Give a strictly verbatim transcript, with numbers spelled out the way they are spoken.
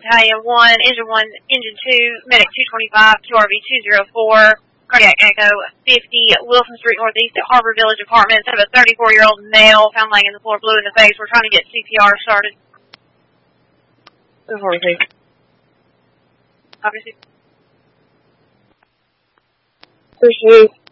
Battalion one, Engine one, Engine two, Medic two twenty-five, Q R V two oh four, Cardiac Echo fifty, Wilson Street Northeast at Harbor Village Apartments. Have a thirty-four-year-old male found laying in the floor, blue in the face. We're trying to get C P R started. Obviously. Obviously. Appreciate